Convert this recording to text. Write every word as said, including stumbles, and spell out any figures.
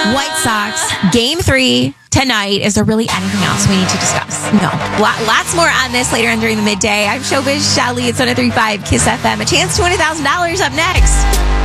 White Sox, game three tonight. Is there really anything else we need to discuss? No. Lots more on this later on during the midday. I'm Showbiz Shelly. It's one oh three point five Kiss F M. A chance to win one thousand dollars up next.